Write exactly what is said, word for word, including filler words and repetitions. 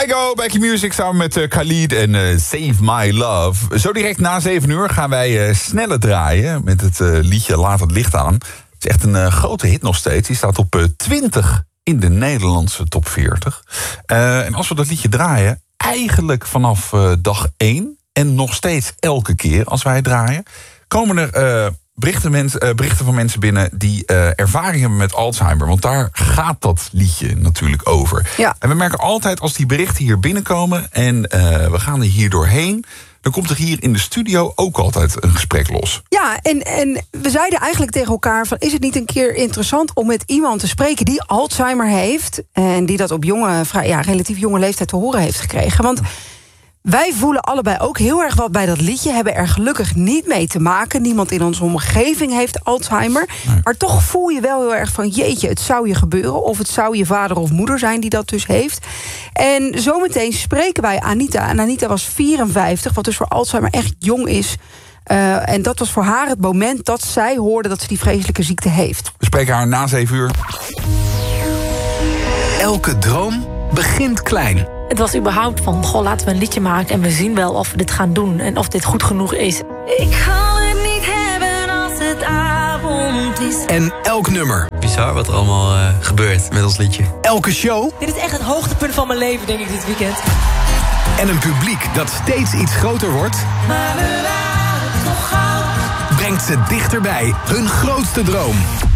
Kygo, Back in Music samen met uh, Khalid en uh, Save My Love. Zo direct na zeven uur gaan wij uh, sneller draaien met het uh, liedje Laat het licht aan. Het is echt een uh, grote hit nog steeds. Die staat op uh, twintig in de Nederlandse top veertig. Uh, en als we dat liedje draaien, eigenlijk vanaf uh, dag één... en nog steeds elke keer als wij het draaien, komen er... Uh, Berichten, mens, uh, berichten van mensen binnen die uh, ervaring hebben met Alzheimer. Want daar gaat dat liedje natuurlijk over. Ja. En we merken altijd als die berichten hier binnenkomen en uh, we gaan er hier doorheen, dan komt er hier in de studio ook altijd een gesprek los. Ja, en, en we zeiden eigenlijk tegen elkaar van, is het niet een keer interessant om met iemand te spreken die Alzheimer heeft en die dat op jonge, vrij, ja, relatief jonge leeftijd te horen heeft gekregen. Want wij voelen allebei ook heel erg wat bij dat liedje. Hebben er gelukkig niet mee te maken. Niemand in onze omgeving heeft Alzheimer. Nee. Maar toch voel je wel heel erg van, jeetje, het zou je gebeuren. Of het zou je vader of moeder zijn die dat dus heeft. En zometeen spreken wij Anita. En Anita was vierenvijftig, wat dus voor Alzheimer echt jong is. Uh, en dat was voor haar het moment dat zij hoorde dat ze die vreselijke ziekte heeft. We spreken haar na zeven uur. Elke droom begint klein. Het was überhaupt van, goh, laten we een liedje maken en we zien wel of we dit gaan doen en of dit goed genoeg is. Ik kan het niet hebben als het avond is. En elk nummer. Bizar wat er allemaal uh, gebeurt met ons liedje. Elke show. Dit is echt het hoogtepunt van mijn leven, denk ik, dit weekend. En een publiek dat steeds iets groter wordt. Maar we waren toch gauw. Brengt ze dichterbij hun grootste droom.